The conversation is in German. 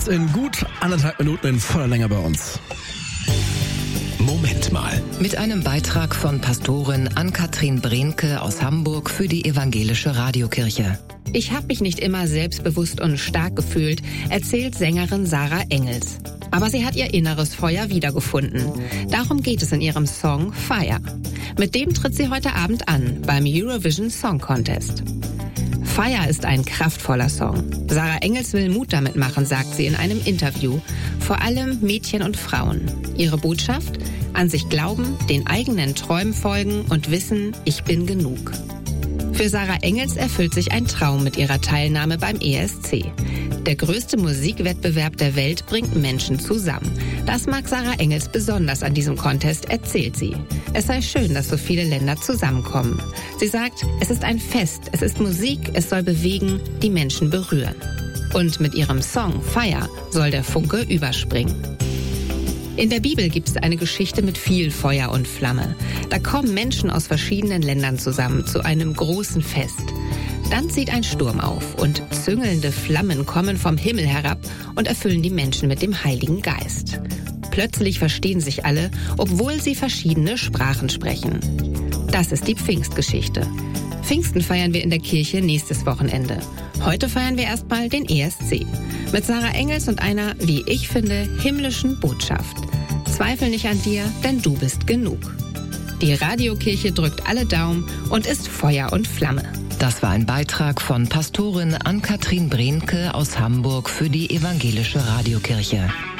Jetzt in gut 1,5 Minuten in voller Länge bei uns. Moment mal. Mit einem Beitrag von Pastorin Ann-Kathrin Brehnke aus Hamburg für die Evangelische Radiokirche. Ich habe mich nicht immer selbstbewusst und stark gefühlt, erzählt Sängerin Sarah Engels. Aber sie hat ihr inneres Feuer wiedergefunden. Darum geht es in ihrem Song Fire. Mit dem tritt sie heute Abend an beim Eurovision Song Contest. Fire ist ein kraftvoller Song. Sarah Engels will Mut damit machen, sagt sie in einem Interview. Vor allem Mädchen und Frauen. Ihre Botschaft? An sich glauben, den eigenen Träumen folgen und wissen, ich bin genug. Für Sarah Engels erfüllt sich ein Traum mit ihrer Teilnahme beim ESC. Der größte Musikwettbewerb der Welt bringt Menschen zusammen. Das mag Sarah Engels besonders an diesem Contest, erzählt sie. Es sei schön, dass so viele Länder zusammenkommen. Sie sagt, es ist ein Fest, es ist Musik, es soll bewegen, die Menschen berühren. Und mit ihrem Song Fire soll der Funke überspringen. In der Bibel gibt es eine Geschichte mit viel Feuer und Flamme. Da kommen Menschen aus verschiedenen Ländern zusammen zu einem großen Fest. Dann zieht ein Sturm auf und züngelnde Flammen kommen vom Himmel herab und erfüllen die Menschen mit dem Heiligen Geist. Plötzlich verstehen sich alle, obwohl sie verschiedene Sprachen sprechen. Das ist die Pfingstgeschichte. Pfingsten feiern wir in der Kirche nächstes Wochenende. Heute feiern wir erstmal den ESC. Mit Sarah Engels und einer, wie ich finde, himmlischen Botschaft. Zweifel nicht an dir, denn du bist genug. Die Radiokirche drückt alle Daumen und ist Feuer und Flamme. Das war ein Beitrag von Pastorin Ann-Kathrin Brehnke aus Hamburg für die Evangelische Radiokirche.